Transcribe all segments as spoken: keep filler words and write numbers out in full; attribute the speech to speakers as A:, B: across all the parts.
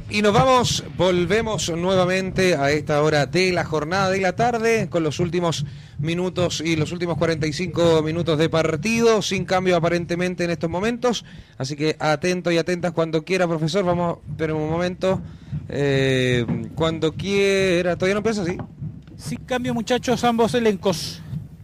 A: Y nos vamos, volvemos nuevamente a esta hora de la jornada de la tarde con los últimos minutos y los últimos cuarenta y cinco minutos de partido, sin cambio aparentemente en estos momentos, así que atento y atentas cuando quiera, profesor. Vamos, pero un momento, eh, cuando quiera, ¿todavía no empieza? Sí.
B: Sin cambio, muchachos, ambos elencos.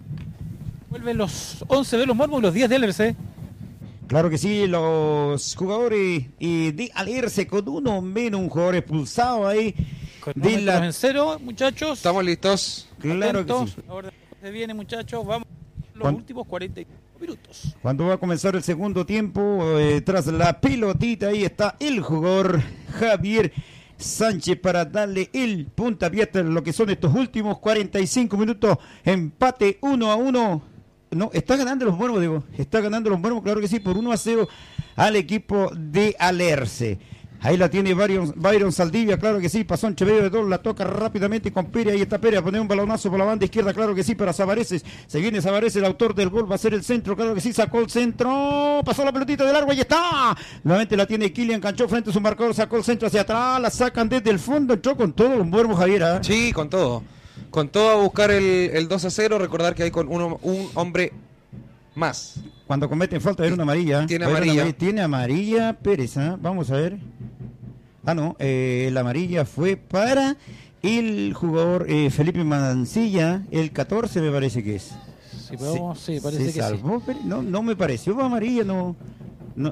B: Vuelven los once de los Mormos y los diez del L C.
C: Claro que sí, los jugadores y de Alerce con uno menos, un jugador expulsado ahí.
B: Con
C: de la...
B: en cero, muchachos.
A: ¿Estamos listos?
C: Claro
B: Atentos.
C: que sí.
B: Ahora se viene, muchachos, vamos los
C: ¿Cuándo?
B: últimos cuarenta y cinco minutos.
C: Cuando va a comenzar el segundo tiempo, eh, tras la pelotita, ahí está el jugador Javier Sánchez para darle el puntapié en lo que son estos últimos cuarenta y cinco minutos. Empate uno a uno. No, está ganando los Mormos, digo. Está ganando los Mormos, claro que sí, por uno a cero al equipo de Alerce. Ahí la tiene Byron, Byron Saldivia, claro que sí, pasó en Chevedo de dos, la toca rápidamente con Pérez, ahí está Pérez, a poner un balonazo por la banda izquierda, claro que sí, para Savareses, se viene Savareses, el autor del gol, va a ser el centro, claro que sí, sacó el centro, pasó la pelotita de largo, ahí está, nuevamente la tiene Kilian, canchó frente a su marcador, sacó el centro hacia atrás, la sacan desde el fondo, entró con todos los Mormos, Javier, ¿eh?
A: Sí, con todo, con todo a buscar el, el dos a cero, recordar que hay con uno, un hombre más.
C: Cuando cometen falta, era una amarilla.
A: Tiene
C: amarilla.
A: amarilla.
C: Tiene amarilla Pérez, ¿eh? Vamos a ver. Ah, no, eh, la amarilla fue para el jugador eh, Felipe Mancilla, el catorce me parece que es.
B: Sí, podemos, sí, parece
C: ¿Se
B: que
C: salvó?
B: sí.
C: No, no me pareció amarilla, no. no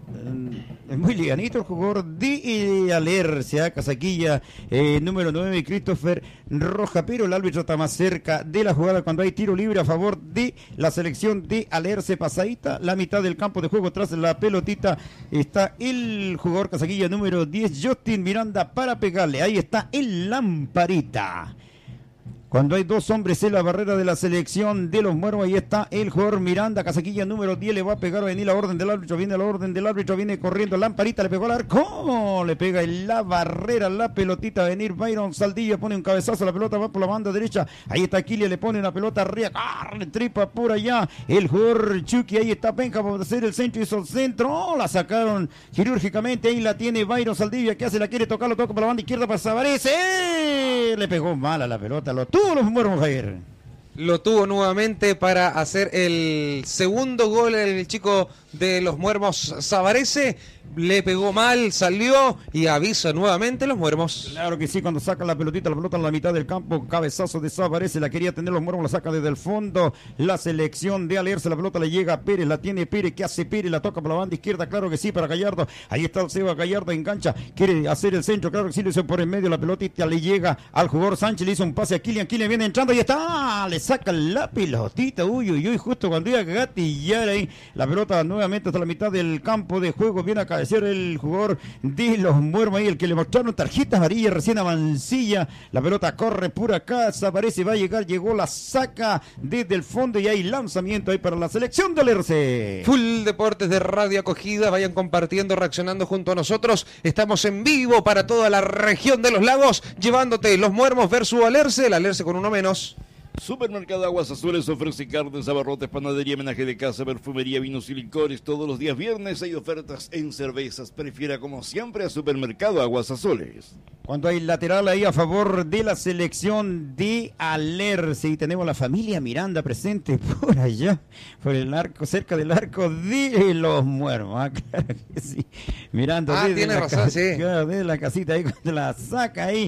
C: es muy liganito el jugador de Alerce, Casaquilla, eh, número nueve, Christopher Roja, pero el árbitro está más cerca de la jugada cuando hay tiro libre a favor de la selección de Alerce, pasadita la mitad del campo de juego, tras la pelotita está el jugador Casaquilla número diez, Justin Miranda, para pegarle, ahí está el Lamparita. Cuando hay dos hombres en la barrera de la selección de los Mormos, ahí está el jugador Miranda, Casaquilla número diez, le va a pegar, va a venir la orden del árbitro, viene la orden del árbitro, viene corriendo Lamparita, le pegó al arco, le pega en la barrera la pelotita, a venir Byron Saldivia, pone un cabezazo, la pelota va por la banda derecha, ahí está Kilia, le pone una pelota arriba, ¡carre! Tripa por allá, el jugador Chucky, ahí está Penja para hacer el centro, hizo el centro, ¡oh! La sacaron quirúrgicamente, ahí la tiene Byron Saldivia, que hace, la quiere tocar, lo toca por la banda izquierda para Savarese, ¡eh! Le pegó mal a la pelota, lo tuvo los Mormos, Javier.
A: Lo tuvo nuevamente para hacer el segundo gol el chico de los Muermos Savarese, le pegó mal, salió y avisa nuevamente los Muermos.
C: Claro que sí, cuando saca la pelotita, la pelota en la mitad del campo, cabezazo de Savarese, la quería tener los Muermos, la saca desde el fondo, la selección de Alerce, la pelota le llega a Pérez, la tiene Pérez, ¿qué hace Pérez? La toca por la banda izquierda, claro que sí, para Gallardo, ahí está el Seba Gallardo, engancha, quiere hacer el centro, claro que sí, lo hizo por en medio, la pelotita le llega al jugador Sánchez, le hizo un pase a Kilian, Kilian viene entrando y está, le saca la pelotita, uy, uy, uy, justo cuando iba a gatillar ahí, la pelota nuevamente hasta la mitad del campo de juego, viene a cabecear el jugador de los Muermos ahí, el que le mostraron tarjetas amarillas recién a Mancilla, la pelota corre por acá, aparece, va a llegar, llegó, la saca desde el fondo y hay lanzamiento ahí para la selección del Alerce.
A: Full Deportes de Radio Acogida, vayan compartiendo, reaccionando junto a nosotros, estamos en vivo para toda la región de los lagos, llevándote los Muermos versus Alerce, el Alerce con uno menos.
D: Supermercado Aguas Azules ofrece carnes, abarrotes, panadería, menaje de casa, perfumería, vinos y licores. Todos los días viernes hay ofertas en cervezas. Prefiera como siempre a Supermercado Aguas Azules.
C: Cuando hay lateral ahí a favor de la selección de Alerce y tenemos la familia Miranda presente por allá, por el arco, cerca del arco de los Muermos. Ah, claro que sí. Miranda
A: ah,
C: desde,
A: tiene
C: la
A: razón,
C: ca-
A: sí.
C: desde la casita ahí cuando la saca ahí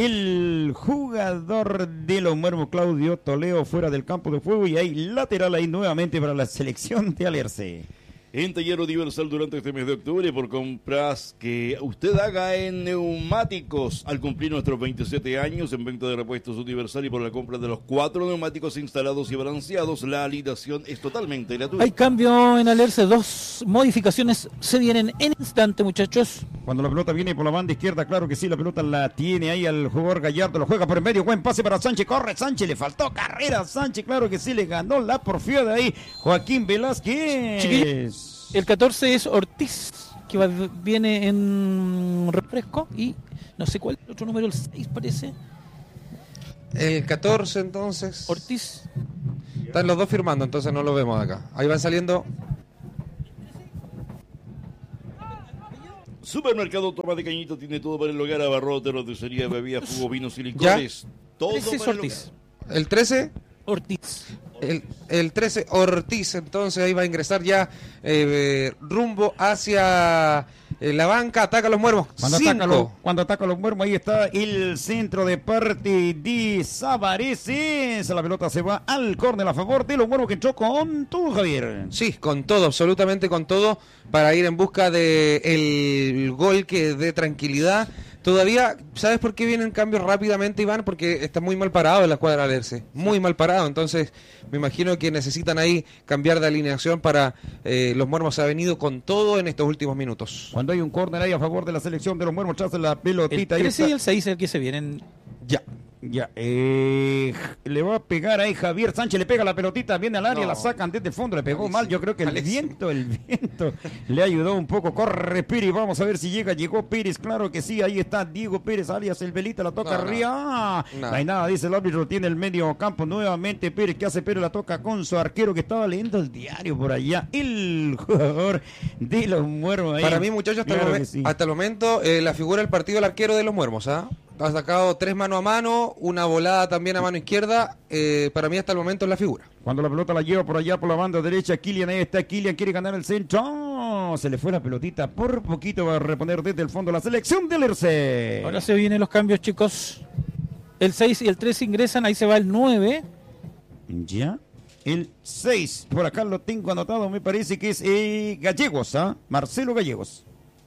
C: el jugador de los Muermos, Claudio Toledo, fuera del campo de juego y hay lateral ahí nuevamente para la selección de Alerce.
D: En Taller Universal durante este mes de octubre, por compras que usted haga en neumáticos al cumplir nuestros veintisiete años en venta de repuestos Universal y por la compra de los cuatro neumáticos instalados y balanceados, la alineación es totalmente gratuita.
B: Hay cambio en Alerce, dos modificaciones se vienen en instante, muchachos.
C: Cuando la pelota viene por la banda izquierda, claro que sí, la pelota la tiene ahí al jugador Gallardo, lo juega por el medio, buen pase para Sánchez, corre Sánchez, le faltó carrera a Sánchez, claro que sí, le ganó la porfiada ahí Joaquín Velázquez.
B: Chiquillos, el catorce es Ortiz, que va, viene en refresco, y no sé cuál, el otro número, el seis parece.
A: El catorce entonces.
B: Ortiz.
A: Están los dos firmando, entonces no lo vemos acá. Ahí van saliendo.
D: Supermercado Tomate Cañito tiene todo para el hogar, abarrotes, roticería, bebidas, jugo, vinos y licores. Todo
B: Ese es
D: para el
B: Ortiz.
D: hogar.
A: ¿El trece?
B: Ortiz.
A: El, el trece Ortiz, entonces ahí va a ingresar ya eh, rumbo hacia eh, la banca, ataca a los muermos.
C: Cuando
A: Cinco.
C: ataca, los, cuando ataca los muermos, ahí está el centro de parte de Savareses. La pelota se va al córner a favor de los muermos que entró con todo, Javier.
A: Sí, con todo, absolutamente con todo, para ir en busca de el gol que dé tranquilidad. Todavía, ¿sabes por qué vienen cambios rápidamente, Iván? Porque está muy mal parado en la cuadra Alerce, muy mal parado, entonces me imagino que necesitan ahí cambiar de alineación para eh, los muermos. Ha venido con todo en estos últimos minutos.
C: Cuando hay un córner ahí a favor de la selección de los muermos, tras la
B: El
C: pelotita. ahí
B: trece
C: está.
B: y el seis es el que se vienen.
A: Ya.
C: Ya, eh, le va a pegar ahí Javier Sánchez, le pega la pelotita, viene al área,
A: No.
C: la sacan desde el fondo, le pegó
A: Malísimo,
C: mal, yo creo que el
A: malísimo.
C: viento, el viento le ayudó un poco, corre Pérez, vamos a ver si llega, llegó Pérez, claro que sí, ahí está Diego Pérez, alias el Velita, la toca
A: No, no.
C: arriba, ah,
A: No.
C: no hay nada, dice el árbitro, tiene el medio campo, nuevamente Pérez, ¿qué hace Pérez? La toca con su arquero que estaba leyendo el diario por allá, el jugador de los muermos ahí.
A: Para mí, muchachos, hasta,
C: Claro
A: el,
C: que
A: momen-
C: sí.
A: hasta el momento, eh, la figura del partido el arquero de los muermos, ¿ah? Ha sacado tres mano a mano, una volada también a mano izquierda. Eh, para mí, hasta el momento, es la figura.
C: Cuando la pelota la lleva por allá por la banda derecha, Kylian, ahí está Kylian, quiere ganar el centro. Se le fue la pelotita, por poquito va a reponer desde el fondo la selección del Erce.
B: Ahora se vienen los cambios, chicos. El seis y el tres ingresan, ahí se va el nueve.
C: Ya. El seis, por acá lo tengo anotado, me parece que es eh, Gallegos, ¿ah? Marcelo Gallegos.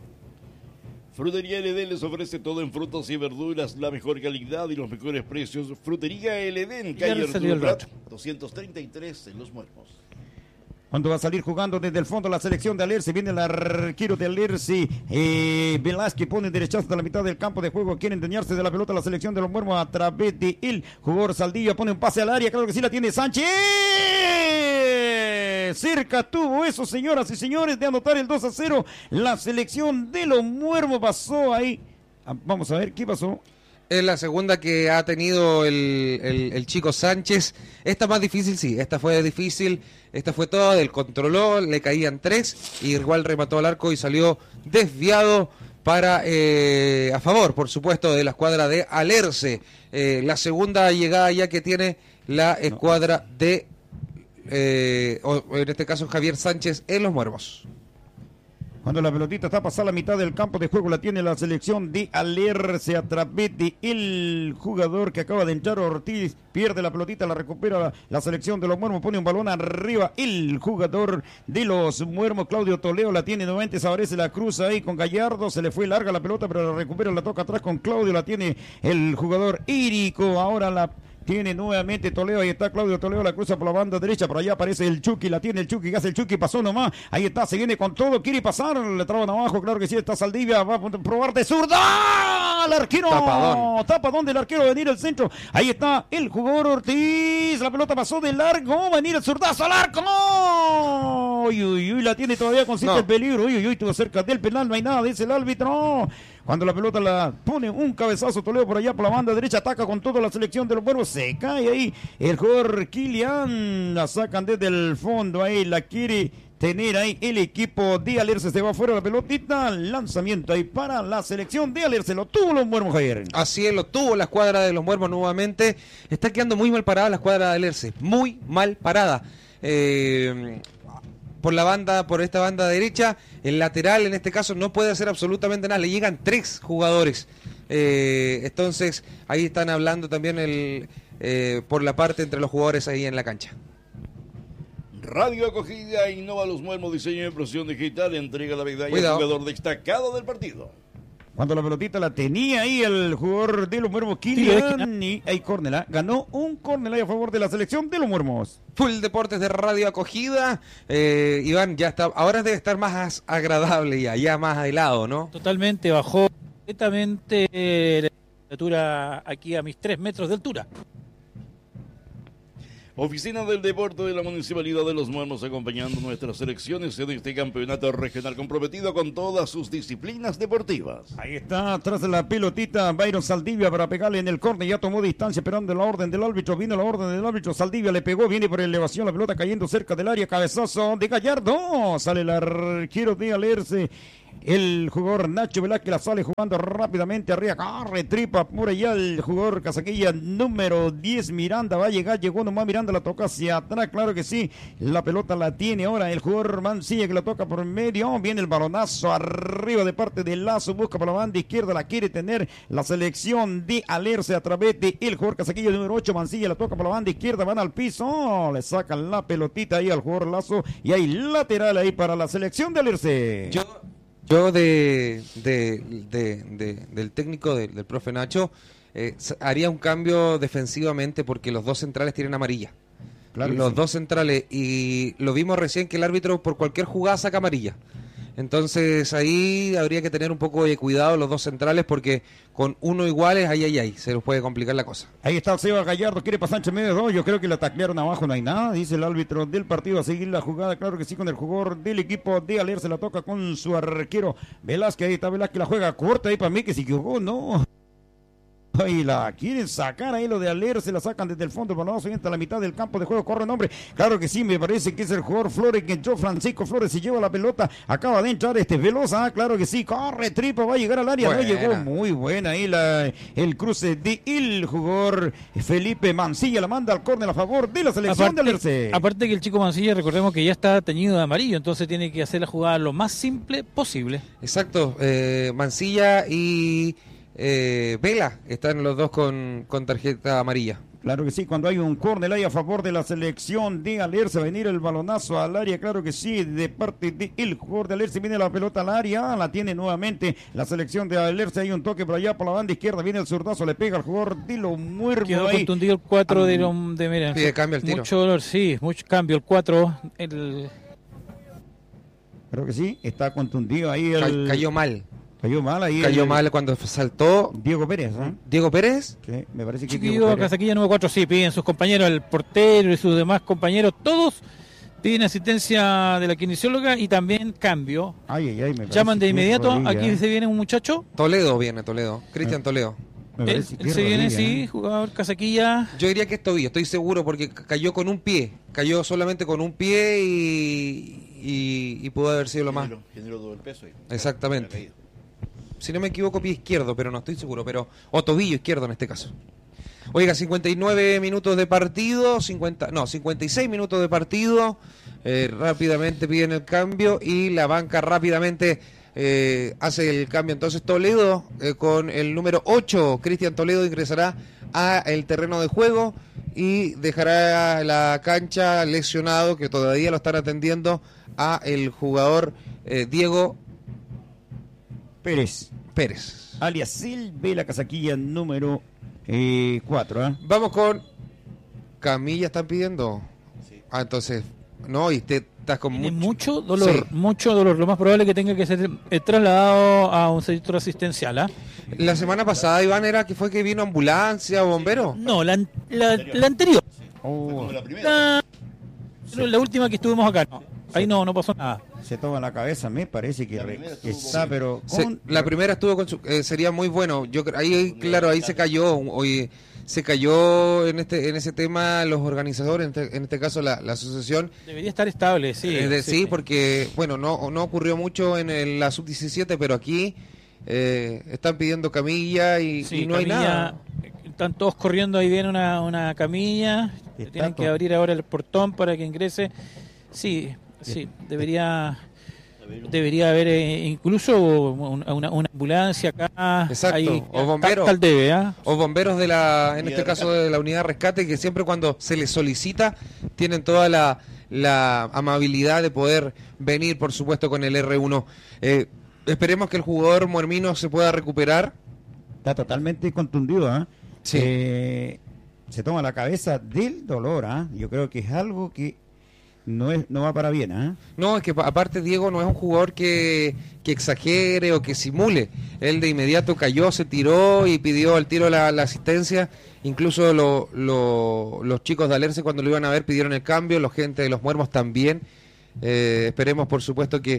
D: Frutería L D les ofrece todo en frutas y verduras, la mejor calidad y los mejores precios. Frutería L D en
B: Ya
D: calle
B: le salió
D: Arturo
B: el
D: Prat,
B: rato.
D: doscientos treinta y tres en Los Muermos.
C: Cuando va a salir jugando desde el fondo la selección de Alerce, viene el arquero de Alerce, eh, Velázquez pone derechazo hasta la mitad del campo de juego, quiere endeñarse de la pelota la selección de los muermos a través de el jugador Saldivia, pone un pase al área, claro que sí la tiene Sánchez, cerca tuvo eso, señoras y señores, de anotar el dos a cero, la selección de los muermos pasó ahí, ah, vamos a ver qué pasó.
A: Es la segunda que ha tenido el, el, el chico Sánchez. Esta más difícil, sí. Esta fue difícil. Esta fue toda. Él controló. Le caían tres. Y igual remató al arco y salió desviado para eh, a favor, por supuesto, de la escuadra de Alerce. Eh, la segunda llegada ya que tiene la escuadra de, eh, o en este caso, Javier Sánchez en Los Muermos.
C: Cuando la pelotita está pasada a la mitad del campo de juego, la tiene la selección de Alerce a través de el jugador que acaba de entrar, Ortiz, pierde la pelotita, la recupera la, la selección de los muermos, pone un balón arriba, el jugador de los muermos, Claudio Toledo, la tiene nuevamente, Sabarese la cruza ahí con Gallardo, se le fue larga la pelota, pero la recupera, la toca atrás con Claudio, la tiene el jugador Irico, ahora la tiene nuevamente Toledo, ahí está Claudio Toledo, la cruza por la banda derecha, por allá aparece el Chucky, la tiene el Chucky, que hace el Chucky, pasó nomás, ahí está, se viene con todo, quiere pasar, le traban abajo, claro que sí, está Saldivia, va a probar de zurda, el arquero,
A: Tapadón.
C: tapadón del arquero, va a venir el centro, ahí está el jugador Ortiz, la pelota pasó de largo, va a venir el zurdazo al arco, uy, uy, uy, la tiene todavía consiste
A: No.
C: el peligro, uy, uy, uy, estuvo cerca del penal, no hay nada, dice el árbitro. Cuando la pelota la pone un cabezazo Toledo por allá por la banda derecha, ataca con toda la selección de los muermos, se cae ahí el jugador Kylian, la sacan desde el fondo ahí, la quiere tener ahí el equipo de Alerce, se va fuera la pelotita, lanzamiento ahí para la selección de Alerce, lo tuvo los muermos, Javier.
A: Así es, lo tuvo la escuadra de los muermos nuevamente. Está quedando muy mal parada la escuadra de Alerce. Muy mal parada. Eh, por la banda, por esta banda derecha, el lateral en este caso no puede hacer absolutamente nada. Le llegan tres jugadores. Eh, entonces, ahí están hablando también el eh, por la parte entre los jugadores ahí en la cancha.
D: Radio Acogida innova Los Muermos, diseño y impresión digital, entrega la medalla al
A: Cuidado.
D: jugador destacado del partido.
C: Cuando la pelotita la tenía ahí el jugador de los muermos, Kylian, y ahí córnela, ganó un córner ahí a favor de la selección de los muermos.
A: Full Deportes de Radio Acogida. Eh, Iván, ya está, ahora debe estar más agradable ya, ya más helado, ¿no?
B: Totalmente, bajó completamente eh, la temperatura aquí a mis tres metros de altura.
D: Oficina del Deporte de la Municipalidad de Los Muermos, acompañando nuestras selecciones en este campeonato regional comprometido con todas sus disciplinas deportivas.
C: Ahí está, atrás de la pelotita, Byron Saldivia para pegarle en el córner, ya tomó distancia esperando la orden del árbitro, vino la orden del árbitro, Saldivia le pegó, viene por elevación, la pelota cayendo cerca del área, cabezazo de Gallardo, sale el arquero de Alerce. el jugador Nacho Velázquez, la sale jugando rápidamente arriba, corre, tripa por allá el jugador Casaquilla número diez, Miranda va a llegar, llegó nomás Miranda, la toca hacia atrás, claro que sí, la pelota la tiene ahora el jugador Mancilla que la toca por medio, viene el balonazo arriba de parte de Lazo, busca por la banda izquierda, la quiere tener la selección de Alerce a través de el jugador Casaquilla número ocho, Mancilla la toca por la banda izquierda, van al piso, le sacan la pelotita ahí al jugador Lazo y hay lateral ahí para la selección de Alerce.
A: Yo, yo de, de, de, de del técnico de, del profe Nacho eh, haría un cambio defensivamente porque los dos centrales tienen amarilla. Claro los sí. dos centrales, y lo vimos recién que el árbitro por cualquier jugada saca amarilla. Entonces ahí habría que tener un poco de cuidado los dos centrales porque con uno iguales, ahí, ahí, ahí, se nos puede complicar la cosa.
C: Ahí está Seba Gallardo, quiere pasar entre medio de dos, yo creo que la taclearon abajo, no hay nada, dice el árbitro del partido, a seguir la jugada, claro que sí, con el jugador del equipo de Aler, se la toca con su arquero Velázquez, ahí está Velázquez, la juega corta ahí para mí, que si equivocó, no. Y la quieren sacar ahí lo de Aler, se la sacan desde el fondo, el balón entra a la mitad del campo de juego, corre nombre, claro que sí, me parece que es el jugador Flores que entró, Francisco Flores se lleva la pelota, acaba de entrar este Velosa, ah, claro que sí, corre, tripa, va a llegar al área, buena. No llegó, muy buena ahí la, el cruce de el jugador Felipe Mancilla, la manda al córner a favor de la selección
B: aparte,
C: de Alerce.
B: Aparte que el chico Mancilla, recordemos que ya está teñido de amarillo, entonces tiene que hacer la jugada lo más simple posible.
A: Exacto, eh, Mancilla y... Eh, Vela, están los dos con, con tarjeta amarilla.
C: Claro que sí, cuando hay un córner ahí a favor de la selección de Alerce, va a venir el balonazo al área, claro que sí, de parte del jugador de Alerce, viene la pelota al área, la tiene nuevamente la selección de Alerce, hay un toque por allá por la banda izquierda, viene el zurdazo, le pega al jugador de lo muerto.
B: Quedó
C: ahí.
B: contundido el cuatro um, de, lo, de miren,
A: pide cambio el tiro.
B: Mucho dolor, sí, mucho cambio el cuatro, el...
C: Creo que sí, está contundido ahí el...
A: Cayó mal.
C: Cayó mal ahí.
A: Cayó
C: el...
A: mal cuando
C: saltó. Diego Pérez, ¿eh?
A: ¿Diego Pérez?
C: Sí, me parece que
B: Chiquillo, Diego Casaquilla número cuatro, sí, piden sus compañeros, el portero y sus demás compañeros, todos piden asistencia de la kinesióloga y también cambio.
C: Ay, ay, ay, me
B: llaman de inmediato,
C: rodilla,
B: aquí
C: ¿eh?
B: se viene un muchacho.
A: Toledo viene, Toledo. Cristian Toledo.
B: Él, él se rodilla, viene, sí, ¿eh? Jugador Casaquilla.
A: Yo diría que es tobillo, estoy seguro, porque cayó con un pie. Cayó solamente con un pie y, y, y pudo haber sido lo más.
D: Generó todo el peso ahí.
A: Exactamente. Si no me equivoco, pie izquierdo, pero no estoy seguro, pero o tobillo izquierdo en este caso. Oiga, cincuenta y nueve minutos de partido, cincuenta, no, cincuenta y seis minutos de partido, eh, rápidamente piden el cambio y la banca rápidamente eh, hace el cambio. Entonces Toledo eh, con el número ocho, Cristian Toledo, ingresará a el terreno de juego y dejará la cancha lesionado, que todavía lo están atendiendo, a el jugador eh, Diego
C: Pérez.
A: Pérez.
C: Alias Silve, la Casaquilla número cuatro. ¿eh?
A: Vamos con Camilla, están pidiendo. Sí. Ah, entonces, no, y te estás con
B: mucho,
A: mucho
B: dolor. Sí. Mucho dolor. Lo más probable es que tenga que ser trasladado a un centro asistencial. ¿eh?
A: La semana pasada, Iván, ¿era que fue que vino ambulancia o bombero?
B: No, la, la, la anterior.
D: Sí. Oh. La,
B: primera. La, la última que estuvimos acá. No. Ahí no, no pasó nada.
C: Se toma la cabeza, me parece que re, está, con... pero con...
A: se, la primera estuvo con su, eh, sería muy bueno. Yo ahí, claro, ahí se cayó, hoy se cayó en este, en ese tema los organizadores, en este, en este caso la, la asociación.
B: Debería estar estable, sí.
A: Eh, de, sí,
B: sí,
A: porque bueno, no, no ocurrió mucho en el, la sub diecisiete, pero aquí eh, están pidiendo camilla y,
B: sí,
A: y no
B: camilla,
A: hay nada.
B: Están todos corriendo, ahí viene una, una camilla. Tienen que abrir ahora el portón para que ingrese. Sí. Sí, debería debería haber eh, incluso una, una, una ambulancia acá.
A: Exacto,
B: ahí,
A: o bomberos.
B: Tal debe, ¿eh?
A: O bomberos de la, en este caso de la unidad de rescate, que siempre cuando se les solicita tienen toda la, la amabilidad de poder venir, por supuesto, con el erre uno. Eh, esperemos que el jugador Muermino se pueda recuperar.
C: Está totalmente contundido, ¿eh?
A: Sí.
C: Eh, se toma la cabeza del dolor, ¿eh? Yo creo que es algo que No es no va para bien, ¿eh?
A: No, es que aparte Diego no es un jugador que, que exagere o que simule. Él de inmediato cayó, se tiró y pidió al tiro la, la asistencia. Incluso lo, lo, los chicos de Alerce cuando lo iban a ver pidieron el cambio, la gente de los Muermos también. Eh, esperemos por supuesto que,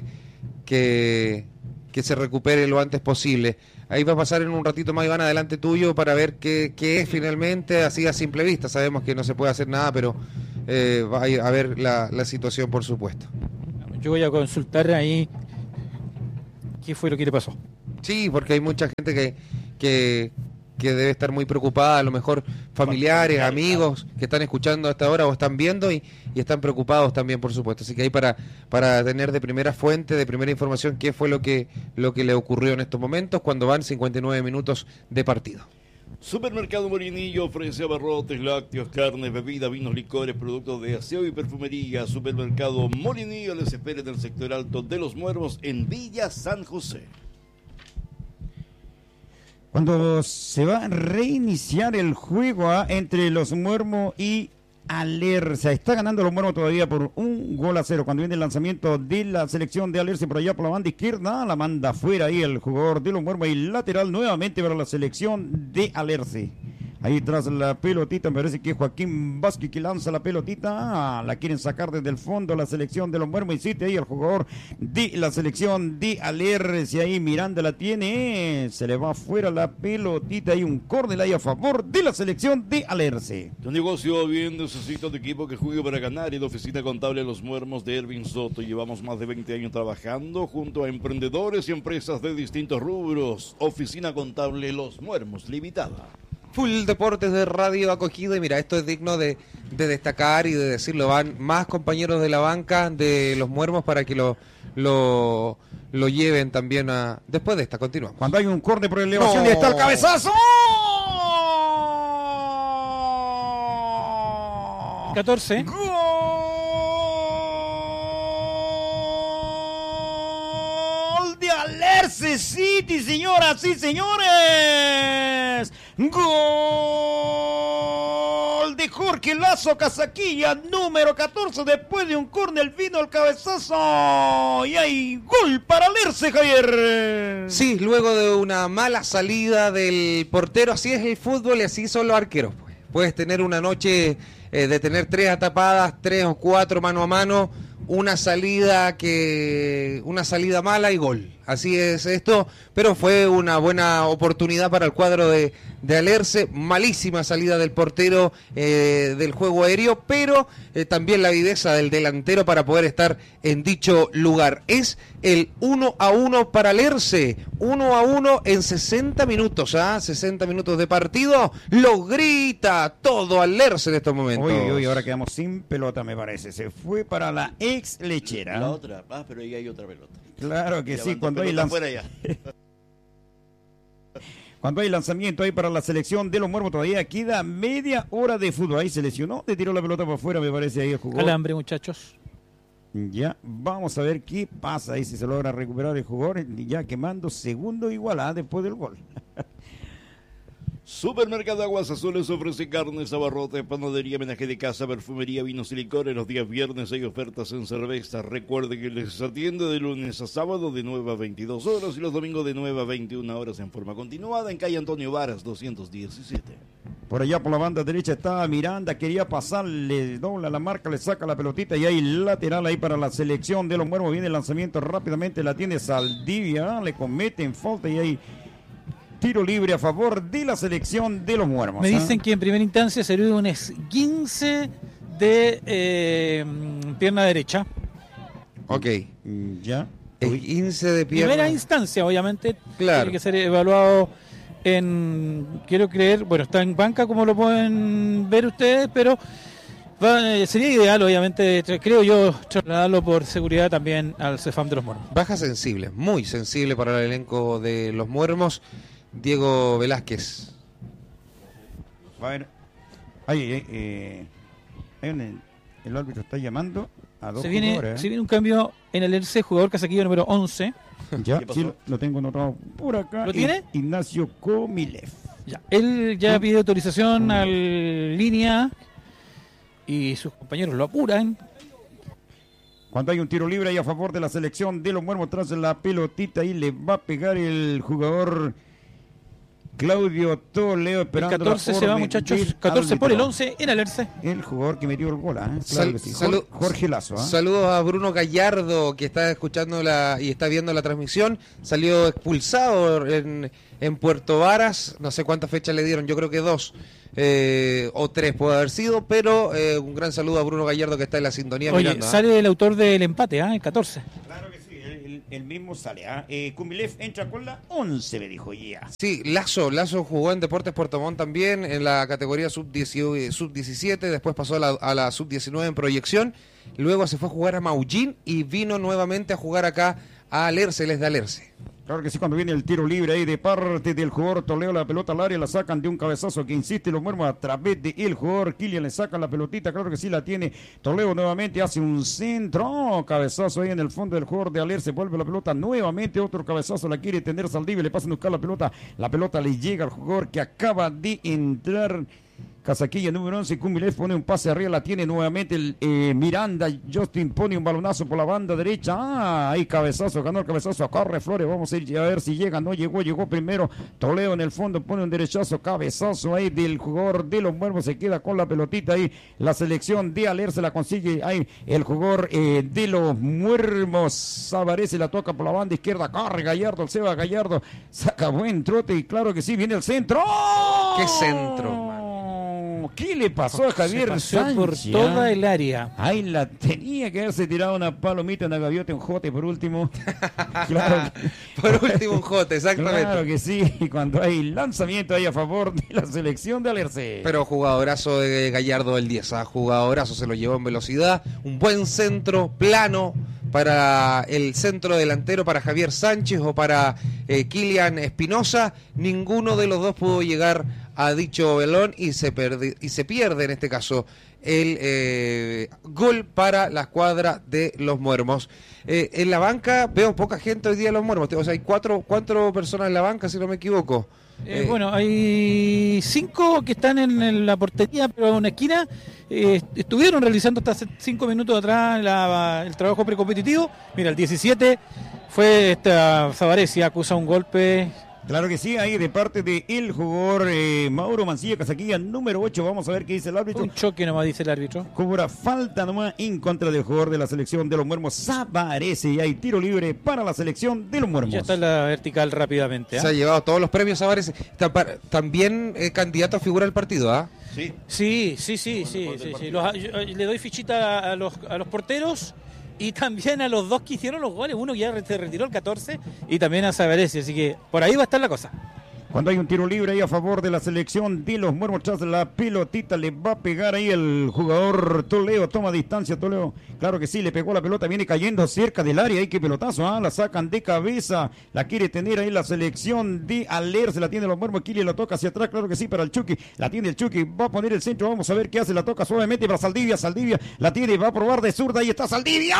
A: que, que se recupere lo antes posible. Ahí va a pasar en un ratito más, Iván, adelante tuyo para ver qué, qué es finalmente, así a simple vista. Sabemos que no se puede hacer nada, pero eh, va a ver la, la situación, por supuesto.
B: Yo voy a consultar ahí qué fue lo que le pasó.
A: Sí, porque hay mucha gente que, que, que debe estar muy preocupada, a lo mejor familiares, amigos que están escuchando hasta ahora o están viendo y, y están preocupados también, por supuesto. Así que ahí para, para tener de primera fuente, de primera información, qué fue lo que, lo que le ocurrió en estos momentos cuando van cincuenta y nueve minutos de partido.
D: Supermercado Molinillo ofrece abarrotes, lácteos, carnes, bebidas, vinos, licores, productos de aseo y perfumería. Supermercado Molinillo les espera en el sector alto de Los Muermos en Villa San José.
C: Cuando se va a reiniciar el juego ¿ah? entre Los Muermos y Alerce, está ganando Los Muermos todavía por un gol a cero. Cuando viene el lanzamiento de la selección de Alerce por allá por la banda izquierda, la manda fuera ahí el jugador de Los Muermos y lateral nuevamente para la selección de Alerce. Ahí tras la pelotita, me parece que es Joaquín Vázquez que lanza la pelotita. Ah, la quieren sacar desde el fondo la selección de Los Muermos. Y siete ahí el jugador de la selección de Alerce. Ahí Miranda la tiene. Se le va afuera la pelotita. Hay un córner ahí a favor de la selección de Alerce.
D: Tu negocio bien necesita de equipo que juegue para ganar. Y la oficina contable Los Muermos de Ervin Soto. Llevamos más de veinte años trabajando junto a emprendedores y empresas de distintos rubros. Oficina contable Los Muermos Limitada.
A: Full Deportes de Radio Acogida y mira, esto es digno de, de destacar y de decirlo, van más compañeros de la banca de Los Muermos para que lo, lo, lo lleven también a... Después de esta, continuamos.
C: Cuando hay un córner por elevación
A: No.
C: y está el cabezazo.
B: catorce.
C: Gol de Alerce City, señoras y señores. Gol de Jorge Lazo Casaquilla, número catorce. Después de un córner vino el cabezazo. Y hay gol para Alerce, Javier.
A: Sí, luego de una mala salida del portero, así es el fútbol y así son los arqueros. Pues. Puedes tener una noche eh, de tener tres atapadas, tres o cuatro mano a mano, una salida que una salida mala y gol. Así es esto, pero fue una buena oportunidad para el cuadro de, de Alerce. Malísima salida del portero eh, del juego aéreo, pero eh, también la viveza del delantero para poder estar en dicho lugar. Es el uno a uno para Alerce, uno a uno en sesenta minutos, ¿ah? sesenta minutos de partido, lo grita todo Alerce en estos momentos.
C: Uy, uy, ahora quedamos sin pelota, me parece. Se fue para la ex lechera.
D: La otra, ah, pero ahí hay otra pelota.
C: Claro que
D: Ya
C: sí,
D: van dos
C: cuando hay,
D: pelotas
C: lanz...
D: fuera ya.
C: cuando hay lanzamiento ahí para la selección de Los Muermos, todavía queda media hora de fútbol. Ahí se lesionó, le tiró la pelota para afuera, me parece, ahí el jugador.
B: Alambre, muchachos.
C: Ya, vamos a ver qué pasa ahí, si se logra recuperar el jugador, ya quemando segundo igual después del gol.
D: Supermercado Aguas Azules ofrece carnes, abarrotes, panadería, menaje de casa, perfumería, vinos y licores. Los días viernes hay ofertas en cerveza. Recuerde que les atiende de lunes a sábado de nueve a veintidós horas y los domingos de nueve a veintiuna horas en forma continuada en calle Antonio Varas doscientos diecisiete.
C: Por allá por la banda derecha estaba Miranda, quería pasar, le dobla la marca, le saca la pelotita y hay lateral ahí para la selección de Los Muermos. Viene el lanzamiento rápidamente, la tiene Saldivia, le cometen falta y hay tiro libre a favor de la selección de Los Muermos.
B: Me
C: ¿eh?
B: dicen que en primera instancia se dio un esguince de eh, pierna derecha.
A: Ok.
C: Mm, Ya.
A: El quince de pierna.
B: Primera instancia, obviamente,
A: Claro.
B: tiene que ser evaluado en, quiero creer, bueno, está en banca como lo pueden ver ustedes, pero va, eh, sería ideal, obviamente, tra- creo yo, trasladarlo por seguridad también al Cefam de Los Muermos.
A: Baja sensible, muy sensible para el elenco de Los Muermos. Diego Velázquez.
C: A ver. Ahí, eh, eh, hay un- el árbitro está llamando a dos
B: Se viene,
C: jugadores, ¿eh?
B: se viene un cambio en el L C, jugador casaquillo número once.
C: Ya,
D: ¿Qué pasó?
C: sí, lo, lo tengo anotado por acá.
B: ¿Lo tiene?
C: Ignacio Comilev.
B: Ya, él ya pide autorización al línea y sus compañeros lo apuran.
C: Cuando hay un tiro libre ahí a favor de la selección de Los Muermos, tras la pelotita y le va a pegar el jugador Claudio Toledo,
B: El
C: esperando
B: catorce
C: la
B: se va,
C: orden
B: muchachos.
C: del
B: catorce por el
C: árbitro.
B: once en Alerce.
C: El jugador que metió el gol, ¿eh? Claro
A: Sal-
C: que sí.
A: salud-
C: Jorge, Jorge Lazo. ¿eh?
A: Saludos a Bruno Gallardo, que está escuchando la y está viendo la transmisión. Salió expulsado en, en Puerto Varas. No sé cuántas fechas le dieron, yo creo que dos eh, o tres puede haber sido. Pero eh, un gran saludo a Bruno Gallardo, que está en la sintonía
B: Oye,
A: mirando. ¿ah?
B: sale el autor del empate, ¿ah? El catorce.
C: Claro que sí. El, el- el mismo sale. ¿ah? Eh, Kumilev entra con la once, me dijo ya.
A: Sí, Lazo, Lazo jugó en Deportes Puerto Montt también en la categoría sub diecisiete, después pasó a la, a la sub diecinueve en proyección, luego se fue a jugar a Maullín y vino nuevamente a jugar acá a Alerce, él es de Alerce.
C: Claro que sí, cuando viene el tiro libre ahí de parte del jugador Toledo, la pelota al área, la sacan de un cabezazo que insiste los muermos a través de el jugador Kilian, le sacan la pelotita, claro que sí la tiene Toledo nuevamente, hace un centro, oh, cabezazo ahí en el fondo del jugador de Aler, se vuelve la pelota nuevamente, otro cabezazo, la quiere tener Saldivia, le pasan a buscar la pelota, la pelota le llega al jugador que acaba de entrar. Casaquilla número once, Kumilev pone un pase arriba, la tiene nuevamente el eh, Miranda, Justin pone un balonazo por la banda derecha, ah, ahí cabezazo, ganó el cabezazo, corre Flores, vamos a ir a ver si llega, no llegó, llegó primero Toledo en el fondo, pone un derechazo, cabezazo ahí del jugador de los Muermos, se queda con la pelotita ahí, la selección de Aler se la consigue, ahí el jugador eh, de los Muermos, aparece, la toca por la banda izquierda, corre Gallardo, el Seba Gallardo, saca buen trote y claro que sí, viene el centro. ¡Oh!
A: ¡Qué centro, man!
C: ¿Qué le pasó a Javier
B: Se
C: Sánchez?
B: por toda el área.
C: Ahí la tenía que haberse tirado una palomita, una gaviota, un jote por último. Claro.
A: Por último un jote, exactamente.
C: Claro que sí, cuando hay lanzamiento ahí a favor de la selección de Alerce.
A: Pero jugadorazo de Gallardo el diez, ¿ah? Jugadorazo, se lo llevó en velocidad, un buen centro plano para el centro delantero, para Javier Sánchez o para eh, Kilian Espinosa. Ninguno de los dos pudo llegar a dicho velón y se, perdi, y se pierde en este caso el eh, gol para la escuadra de los Muermos. Eh, en la banca veo poca gente hoy día en los Muermos, o sea, hay cuatro, cuatro personas en la banca si no me equivoco.
B: Eh, eh, bueno, hay cinco que están en, en la portería, pero en una esquina. Eh, estuvieron realizando hasta hace cinco minutos atrás la, el trabajo precompetitivo. Mira, el diecisiete fue esta Zavaresi, acusa un golpe.
C: Claro que sí, ahí de parte de el jugador eh, Mauro Mancilla, Casaquilla número ocho. Vamos a ver qué dice el árbitro.
B: Un choque nomás dice el árbitro.
C: Cobra falta nomás en contra del jugador de la selección de los Muermos, Zavaresi. Y hay tiro libre para la selección de los Muermos.
B: Ya está en la vertical rápidamente. ¿eh?
A: Se ha llevado todos los premios Zavaresi. También eh, candidato a figura del partido, ¿ah?
C: ¿eh? Sí.
B: Sí, sí, sí, sí. sí, sí. Los, yo, le doy fichita a los, a los porteros. Y también a los dos que hicieron los goles, uno ya se retiró el catorce y también a Zavaresi, así que por ahí va a estar la cosa.
C: Cuando hay un tiro libre ahí a favor de la selección de los Muermos, tras la pelotita le va a pegar ahí el jugador Toledo, toma distancia Toledo, claro que sí, le pegó la pelota, viene cayendo cerca del área, ahí que pelotazo, ¿ah? La sacan de cabeza, la quiere tener ahí la selección de Aler, se la tiene los Muermos, Kili la toca hacia atrás, claro que sí, para el Chucky, la tiene el Chucky, va a poner el centro, vamos a ver qué hace, la toca suavemente para Saldivia, Saldivia la tiene, va a probar de zurda, ahí está Saldivia,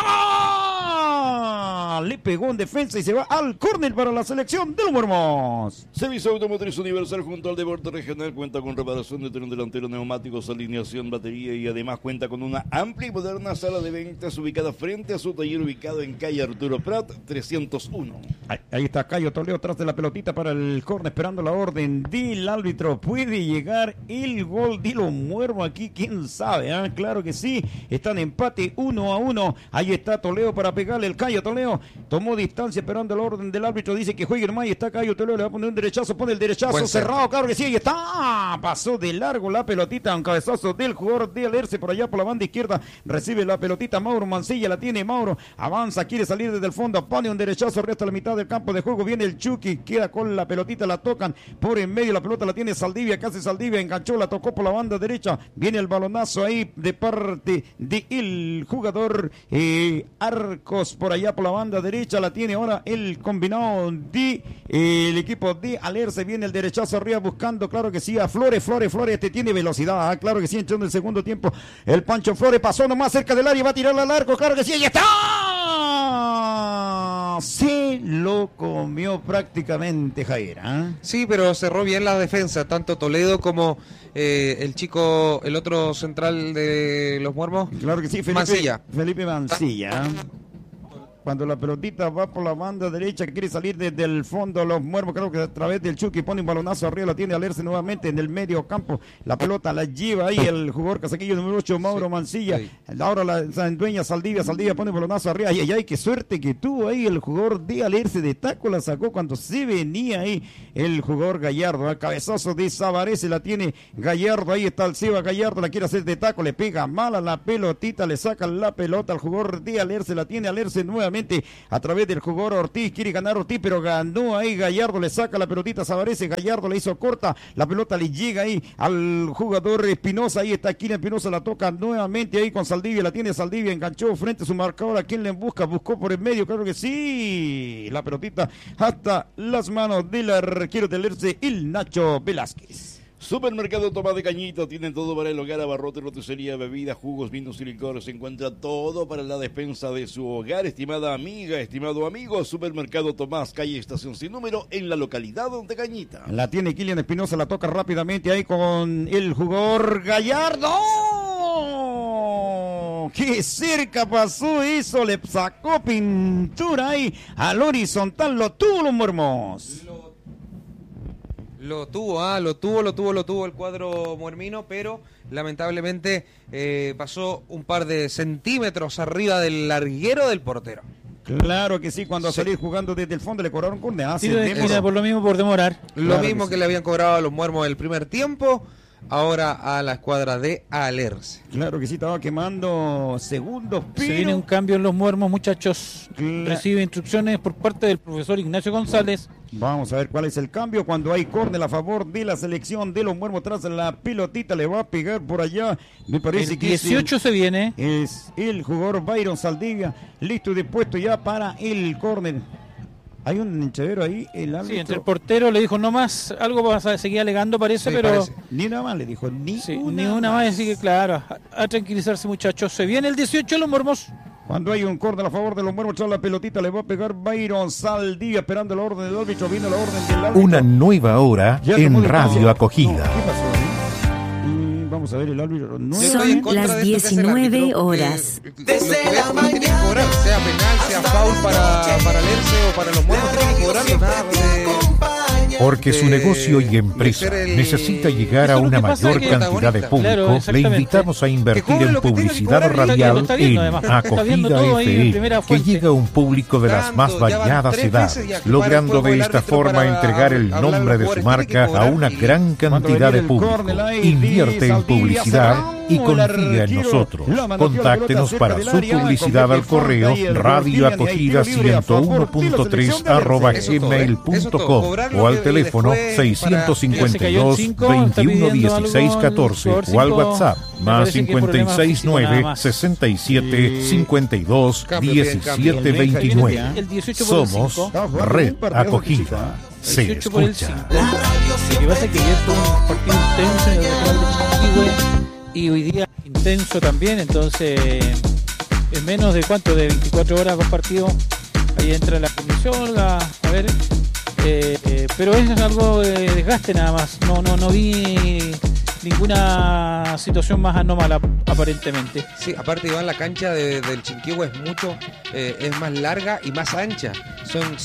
C: ¡ah! Le pegó en defensa y se va al córner para la selección de los Muermos.
D: Servicio Automotriz Universal junto al Deporte Regional cuenta con reparación de tren delantero, neumáticos, alineación, batería y además cuenta con una amplia y moderna sala de ventas ubicada frente a su taller ubicado en calle Arturo Prat trescientos uno.
C: Ahí, ahí está Cayo Toledo tras de la pelotita para el córner esperando la orden del árbitro. Puede llegar el gol de los Muermos aquí, quién sabe, ¿eh? Claro que sí, están empate uno a uno. Ahí está Toledo para pegarle el Cayo Toledo. Tomó distancia esperando la orden del árbitro, dice que juegue nomás y está Cayo Toledo, le va a poner un derechazo, pone el derechazo
A: Buen
C: cerrado,
A: centro.
C: claro que sí, ahí está, pasó de largo la pelotita, un cabezazo del jugador de Alerce por allá por la banda izquierda, recibe la pelotita Mauro Mancilla, la tiene Mauro, avanza, quiere salir desde el fondo, pone un derechazo, resta la mitad del campo de juego, viene el Chucky, queda con la pelotita, la tocan por en medio, la pelota la tiene Saldivia, casi Saldivia, enganchó, la tocó por la banda derecha, viene el balonazo ahí de parte del jugador eh, Arcos por allá por la banda derecha, la tiene ahora el combinado de eh, el equipo de Alerce, viene el derechazo arriba buscando, claro que sí, a Flores, Flores, Flores, este tiene velocidad, ¿eh? Claro que sí, entrando en el segundo tiempo, el Pancho Flores pasó nomás cerca del área, va a tirarla al arco, claro que sí, ahí está, se lo comió prácticamente Jair, ¿eh?
A: Sí, pero cerró bien la defensa, tanto Toledo como eh, el chico, el otro central de los Muermos.
C: Claro que sí, Felipe
A: Mancilla.
C: Felipe Mancilla. Cuando la pelotita va por la banda derecha, que quiere salir desde el fondo, los Muermos, creo que a través del Chucky pone un balonazo arriba, la tiene Alerce nuevamente en el medio campo, la pelota la lleva ahí el jugador casaquillo número ocho, Mauro sí, Mancilla, sí. Ahora la, la dueña Saldivia, Saldivia pone un balonazo arriba, ay, ay, ay, qué suerte que tuvo ahí el jugador de Alerce, de taco la sacó cuando se venía ahí el jugador Gallardo, al cabezazo de Zavaresi, la tiene Gallardo, ahí está el Seba Gallardo, la quiere hacer de taco, le pega mal a la pelotita, le saca la pelota al jugador de Alerce, la tiene Alerce nuevamente, nuevamente a través del jugador Ortiz, quiere ganar Ortiz, pero ganó ahí Gallardo, le saca la pelotita a Sabarese, Gallardo le hizo corta, la pelota le llega ahí al jugador Espinosa, ahí está Kina Espinosa, la toca nuevamente ahí con Saldivia, la tiene Saldivia, enganchó frente a su marcador, ¿a quién le busca? Buscó por el medio, claro que sí, la pelotita hasta las manos del arquero del Erce, el Nacho Velázquez.
D: Supermercado Tomás de Cañito, tienen todo para el hogar, abarrote, roticería, bebidas, jugos, vinos y licores. Se encuentra todo para la despensa de su hogar, estimada amiga, estimado amigo. Supermercado Tomás, calle Estación Sin Número, en la localidad de Cañita.
C: La tiene Kilian Espinosa, la toca rápidamente ahí con el jugador Gallardo. ¡Qué cerca pasó eso! Le sacó pintura ahí al horizontal, lo tuvo los muermos.
A: Lo tuvo, ah, lo tuvo, lo tuvo, lo tuvo el cuadro muermino, pero lamentablemente eh, pasó un par de centímetros arriba del larguero del portero.
C: Claro que sí, cuando
A: Sí.
C: salir jugando desde el fondo le cobraron con
B: Sí, mira, por lo mismo, por demorar.
A: Lo
C: Claro
A: mismo
C: que
A: que,
C: sí.
A: le habían cobrado a los muermos el primer tiempo, ahora a la escuadra de Alerce.
C: Claro que sí, estaba quemando segundos, pero...
B: Se viene un cambio en los muermos, muchachos.
C: Cla-
B: Recibe instrucciones por parte del profesor Ignacio González.
C: Vamos a ver cuál es el cambio cuando hay córner a favor de la selección de los muermos. Tras la pelotita le va a pegar por allá. Me parece
B: El
C: que es el-
B: dieciocho se viene.
C: es el jugador Byron Saldivia, listo y dispuesto ya para el córner. Hay un hinchadero ahí, el árbitro.
B: Sí, entre el portero le dijo no más, algo vas a seguir alegando parece,
A: Sí,
B: pero
A: parece.
C: Ni una más le dijo, ni,
B: sí,
C: una,
B: ni una más, así que claro, a, a tranquilizarse muchachos. Se viene el dieciocho de los muermos.
C: Cuando hay un córner a favor de los muermos, echar la pelotita, le va a pegar Byron Saldivia, esperando la orden del árbitro, viendo la orden del árbitro.
E: Una nueva hora
C: Ya tomó
E: en
C: el
E: Radio
C: pase.
E: Acogida.
C: No, ¿qué pasó ahí? Y vamos a ver el árbitro. No
A: Yo
C: es-
A: estoy en
F: Son
A: contra
F: las
A: de esto que hace el
F: diecinueve
A: árbitro, porque
F: horas.
A: Lo que vea que tiene que cobrar, sea penal, sea foul para, para Alerce o para los muermos, tiene que cobrarlo, nada de...
E: Porque su
A: de-
E: negocio y
A: de
E: empresa
A: ser el-
E: necesita llegar
B: Eso
E: a
B: es lo
E: una
B: que pasa,
E: mayor
B: que-
E: cantidad de
A: Claro,
E: público. Le
B: exactamente.
E: invitamos a
A: Que
E: invertir
A: cobre
E: en
A: lo que tenga que
E: publicidad
A: cobrar,
B: lo
E: radial
B: está viendo,
E: en
B: además, está viendo
E: Acogida
B: todo ahí en
E: F E,
B: primera
E: que
B: fuente.
E: llega a un público de las
A: Tanto,
E: más
A: ya van
E: variadas
A: tres
E: edades,
A: veces y activar el
E: logrando
A: fuego
E: de
A: el
E: esta
A: árbitro
E: forma
A: para
E: entregar el
A: hablar a los
E: nombre de su
A: jugadores,
E: marca
A: tiene que
E: a
A: cobrar
E: una
A: y-
E: gran
C: Cuando
E: cantidad de
C: viene el
E: público.
C: córner ahí,
E: Invierte en
C: Saldivia,
E: publicidad y
C: cerró el
E: confía en
C: arquero,
E: nosotros.
C: la mandó la
E: Contáctenos
C: pelota
E: para
C: cerca
E: su
C: del área,
E: publicidad al
C: completa el
E: correo
C: fondo, ahí el
E: radio
C: Rortigan, y ahí tiro
E: acogida
C: libre a favor
E: ciento uno
C: de
E: punto
C: la
E: tres
C: selección de
E: arroba
A: Eso es todo,
E: gmail
A: eso es
E: punto
A: todo.
E: com
A: Cobrarlo
E: o al
A: y
E: teléfono
A: después
E: seiscientos cincuenta y dos,
B: Se cayó el cinco, está
E: veintiuno
B: pidiendo
E: dieciséis
B: algo
E: catorce
B: el
E: o al
B: cinco,
E: WhatsApp
B: me
E: más
B: parece que
E: cincuenta y
B: problema
E: seis
B: físico nada
E: nueve
B: más.
E: sesenta y siete cincuenta y dos
A: Cambio, bien, cambio.
E: diecisiete
C: El Benja
E: veintinueve.
C: viene
B: el dieciocho por el
E: Somos
B: cinco.
C: Estaba jugando
E: Red
C: un partido de
E: Acogida.
C: chica.
E: Se
B: dieciocho por el
E: escucha.
B: cinco. Lo que pasa es que ayer fue un partido intenso en el Regional de Chiquihue y hoy día intenso también, entonces en menos de cuánto, de veinticuatro horas compartido, ahí entra la comisión, la, a ver, eh, eh, pero eso es algo de desgaste nada más, no, no, no vi ninguna situación más anómala aparentemente.
A: Sí, aparte Iván, la cancha de- del Chinquihue es mucho, eh, es más larga y más ancha. Son